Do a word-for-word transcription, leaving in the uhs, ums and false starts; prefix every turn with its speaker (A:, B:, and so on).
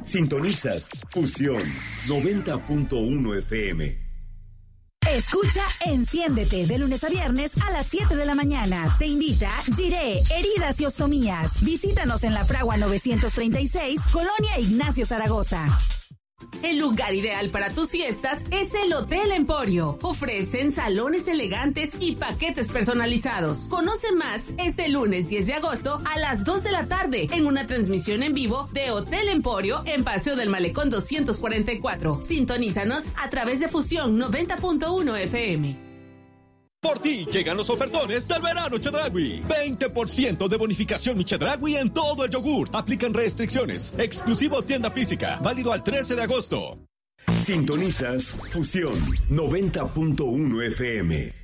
A: Sintonizas Fusión noventa punto uno F M.
B: Escucha Enciéndete de lunes a viernes a las siete de la mañana. Te invita Giré, Heridas y Ostomías. Visítanos en La Fragua novecientos treinta y seis, Colonia Ignacio Zaragoza.
C: El lugar ideal para tus fiestas es el Hotel Emporio. Ofrecen salones elegantes y paquetes personalizados. Conoce más este lunes diez de agosto a las dos de la tarde en una transmisión en vivo de Hotel Emporio en Paseo del Malecón doscientos cuarenta y cuatro. Sintonízanos a través de Fusión noventa punto uno F M.
D: Por ti llegan los ofertones del verano Chedraui. veinte por ciento de bonificación mi Chedraui en todo el yogur. Aplican restricciones. Exclusivo tienda física. Válido al trece de agosto.
A: Sintonizas Fusión noventa punto uno F M.